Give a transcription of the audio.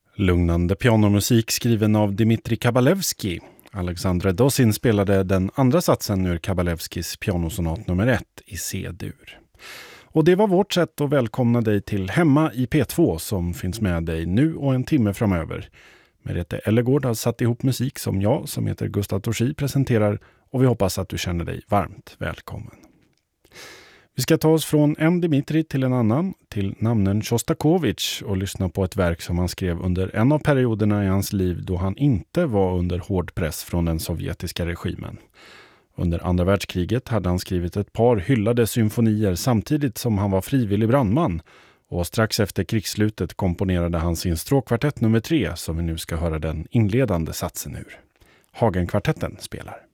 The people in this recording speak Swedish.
Lugnande pianomusik skriven av Dmitrij Kabalevski. Alexandre Dosin spelade den andra satsen ur Kabalevskis pianosonat nummer 1 i C-dur. Och det var vårt sätt att välkomna dig till Hemma i P2 som finns med dig nu och en timme framöver. Merete Ellegård har satt ihop musik som jag, som heter Gustav Torsi, presenterar och vi hoppas att du känner dig varmt välkommen. Vi ska ta oss från en Dmitrij till en annan, till namnen Shostakovich och lyssna på ett verk som han skrev under en av perioderna i hans liv då han inte var under hård press från den sovjetiska regimen. Under andra världskriget hade han skrivit ett par hyllade symfonier samtidigt som han var frivillig brandman och strax efter krigsslutet komponerade han sin stråkkvartett nummer 3 som vi nu ska höra den inledande satsen ur. Hagenkvartetten spelar.